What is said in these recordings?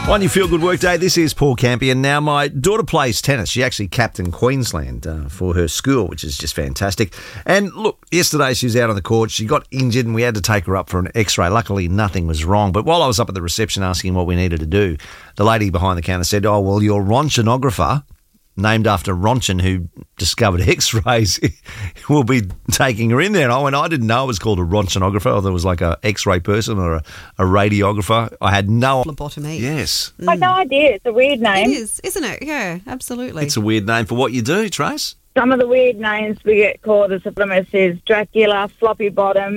On your Feel Good Workday, this is Paul Campion. Now, my daughter plays tennis. She actually captained Queensland for her school, which is just fantastic. And look, yesterday she was out on the court. She got injured and we had to take her up for an X-ray. Luckily, nothing was wrong. But while I was up at the reception asking what we needed to do, the lady behind the counter said, "Oh, well, your Ronchinographer, named after Ronchin, who discovered X-rays, will be taking her in there." And I went, I didn't know it was called a Ronchinographer, or there was like a X-ray person or a radiographer. I had no... Phlebotomy. Yes. I had no idea. It's a weird name. It is, isn't it? Yeah, absolutely. It's a weird name for what you do, Trace. Some of the weird names we get called as supplements is Dracula, Floppy Bottom,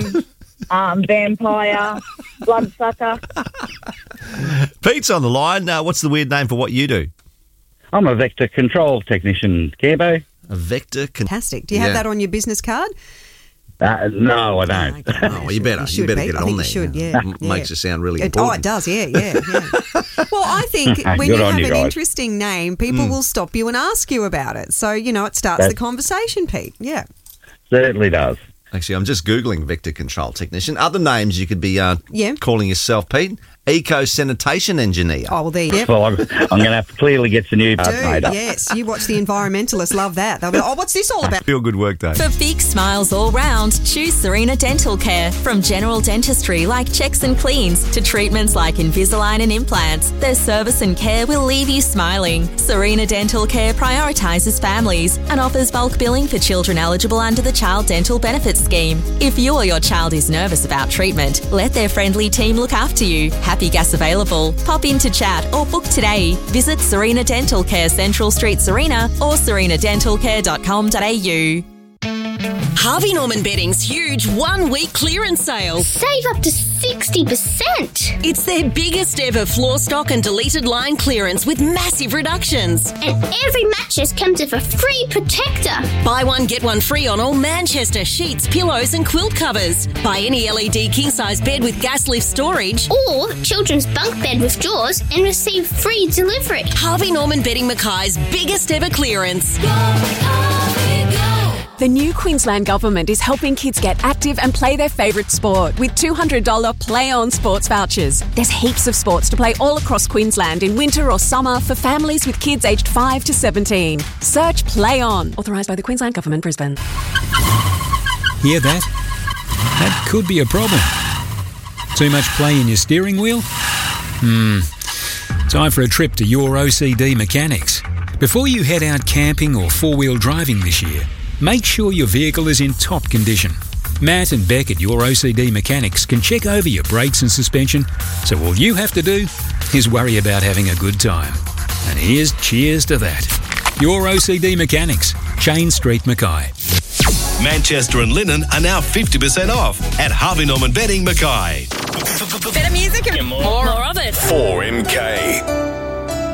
Vampire, Bloodsucker. Pete's on the line. What's the weird name for what you do? I'm a vector control technician, Cambo. A vector... Fantastic. Do you have that on your business card? No, I don't. Okay. Oh, well, you better get it on there. You should, yeah. Makes you sound really important. Oh, it does, yeah. Well, I think when you have an interesting name, people will stop you and ask you about it. So, it starts the conversation, Pete. Yeah. Certainly does. Actually, I'm just Googling vector control technician. Other names you could be calling yourself, Pete? Eco-sanitation engineer. Oh, well, there you go. Well, I'm going to have to clearly get some new parts made up. Yes, you watch the environmentalists love that. They'll be like, what's this all about? Feel Good Workday. For big smiles all round, choose Serena Dental Care. From general dentistry like checks and cleans to treatments like Invisalign and implants, their service and care will leave you smiling. Serena Dental Care prioritises families and offers bulk billing for children eligible under the Child Dental Benefits Scheme. If you or your child is nervous about treatment, let their friendly team look after you. Happy gas available. Pop in to chat or book today. Visit Serena Dental Care, Central Street, Serena, or serenadentalcare.com.au. Harvey Norman Bedding's huge 1 week clearance sale. Save up to 60%. It's their biggest ever floor stock and deleted line clearance with massive reductions. And every mattress comes with a free protector. Buy one, get one free on all Manchester sheets, pillows and quilt covers. Buy any LED king-size bed with gas lift storage. Or children's bunk bed with drawers and receive free delivery. Harvey Norman Bedding Mackay's biggest ever clearance. The new Queensland Government is helping kids get active and play their favourite sport with $200 Play On sports vouchers. There's heaps of sports to play all across Queensland in winter or summer for families with kids aged 5 to 17. Search Play On. Authorised by the Queensland Government, Brisbane. Hear that? That could be a problem. Too much play in your steering wheel? Time for a trip to your OCD Mechanics. Before you head out camping or four-wheel driving this year, make sure your vehicle is in top condition. Matt and Beck at Your OCD Mechanics can check over your brakes and suspension, so all you have to do is worry about having a good time. And here's cheers to that. Your OCD Mechanics, Chain Street, Mackay. Manchester and Linen are now 50% off at Harvey Norman Bedding, Mackay. Better music and more of it. 4MK.